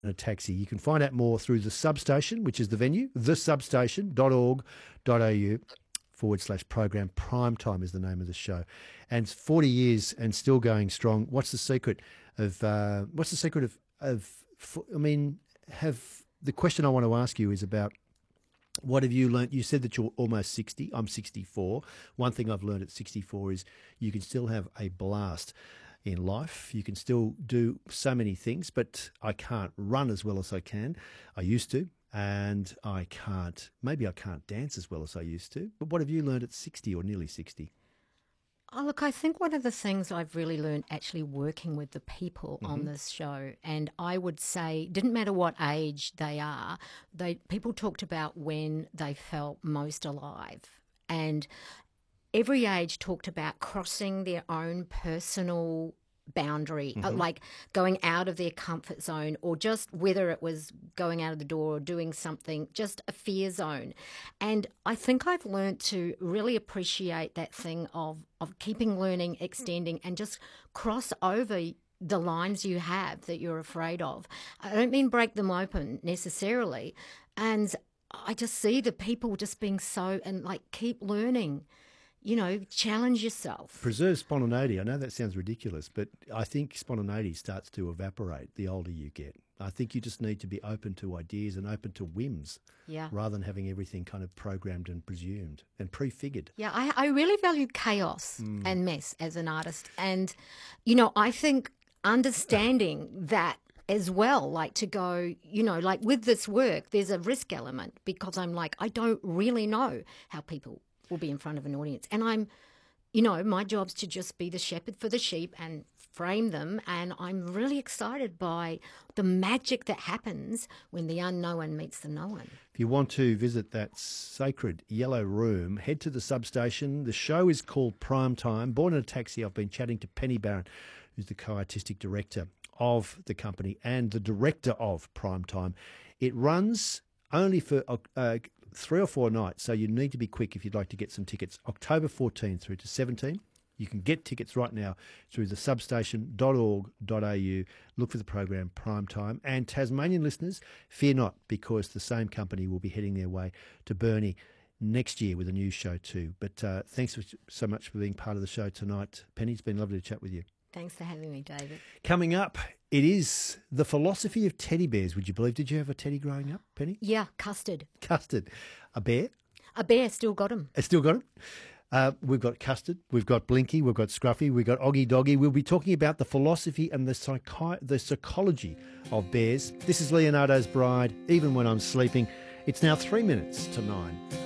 a taxi. You can find out more through The Substation, which is the venue, thesubstation.org.au/program. Primetime is the name of the show. And it's 40 years and still going strong. What's the secret of, the question I want to ask you is about, what have you learnt? You said that you're almost 60. I'm 64. One thing I've learned at 64 is you can still have a blast in life. You can still do so many things, but I can't run as well as I can. I used to, and maybe I can't dance as well as I used to. But what have you learned at 60 or nearly 60? Oh, look, I think one of the things I've really learned actually working with the people on this show, and I would say, didn't matter what age they are, people talked about when they felt most alive. And every age talked about crossing their own personal boundary, like going out of their comfort zone, or just whether it was going out of the door or doing something, just a fear zone. And I think I've learned to really appreciate that thing of keeping learning, extending, and just cross over the lines you have that you're afraid of. I don't mean break them open necessarily. And I just see the people just being keep learning. Challenge yourself. Preserve spontaneity. I know that sounds ridiculous, but I think spontaneity starts to evaporate the older you get. I think you just need to be open to ideas and open to whims, rather than having everything kind of programmed and presumed and prefigured. Yeah, I really value chaos and mess as an artist. And, I think understanding that as well, like to go, like with this work, there's a risk element because I'm like, I don't really know how people will be in front of an audience. And I'm, my job's to just be the shepherd for the sheep and frame them. And I'm really excited by the magic that happens when the unknown meets the known. If you want to visit that sacred yellow room, head to The Substation. The show is called Primetime. Born in a Taxi, I've been chatting to Penny Barron, who's the co-artistic director of the company and the director of Primetime. It runs only for 3 or 4 nights, so you need to be quick if you'd like to get some tickets. October 14 through to 17. You can get tickets right now through thesubstation.org.au. Look for the program Primetime. And Tasmanian listeners, fear not, because the same company will be heading their way to Burnie next year with a new show too. But thanks so much for being part of the show tonight, Penny. It's been lovely to chat with you. Thanks for having me, David. Coming up, it is the philosophy of teddy bears, would you believe? Did you have a teddy growing up, Penny? Yeah, custard. Custard. A bear? A bear, still got him. Still got him? We've got Custard, we've got Blinky, we've got Scruffy, we've got Oggy Doggy. We'll be talking about the philosophy and the psychology of bears. This is Leonardo's Bride, Even When I'm Sleeping. It's now 3 minutes to 9.